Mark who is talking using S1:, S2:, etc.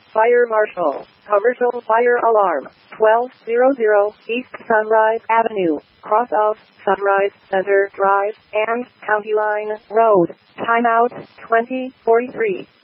S1: Fire Marshal. Commercial fire alarm. 1200 East Sunrise Avenue, cross of Sunrise Center Drive and County Line Road. Timeout 2043.